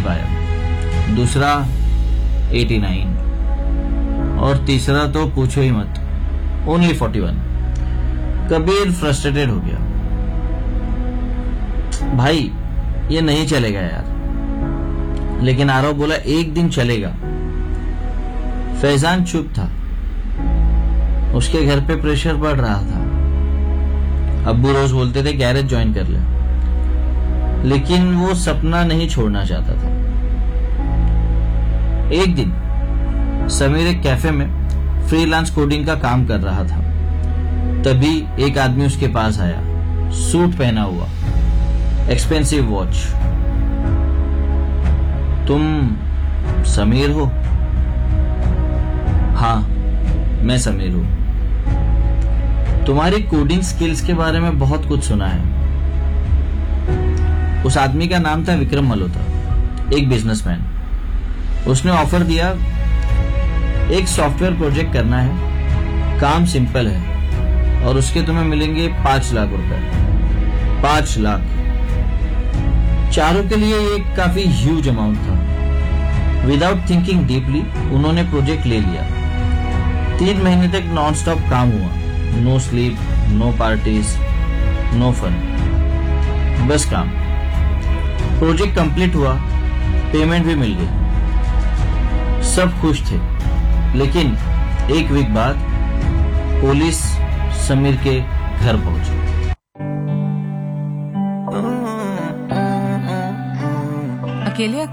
पाया, दूसरा 89 और तीसरा तो पूछो ही मत, ओनली 41। कबीर फ्रस्ट्रेटेड हो गया। भाई ये नहीं चलेगा यार। लेकिन आरव बोला एक दिन चलेगा। फैजान चुप था, उसके घर पे प्रेशर बढ़ रहा था। अब्बू रोज बोलते थे गैरेज ज्वाइन कर ले, लेकिन वो सपना नहीं छोड़ना चाहता था। एक दिन समीर एक कैफे में फ्रीलांस कोडिंग का काम कर रहा था। तभी एक आदमी उसके पास आया, सूट पहना हुआ, एक्सपेंसिव वॉच। तुम समीर हो? हाँ मैं समीर हूं। तुम्हारी कोडिंग स्किल्स के बारे में बहुत कुछ सुना है। उस आदमी का नाम था विक्रम मल्होत्रा, एक बिजनेसमैन। उसने ऑफर दिया, एक सॉफ्टवेयर प्रोजेक्ट करना है, काम सिंपल है और उसके तुम्हें मिलेंगे 5 लाख रुपए। 5 लाख चारों के लिए ये काफी ह्यूज अमाउंट था। विदाउट थिंकिंग डीपली उन्होंने प्रोजेक्ट ले लिया। 3 महीने तक नॉन स्टॉप काम हुआ, no sleep, no parties, no fun, बस काम। प्रोजेक्ट कंप्लीट हुआ, पेमेंट भी मिल गई, सब खुश थे। लेकिन एक वीक बाद पुलिस समीर के घर पहुंची। अकेले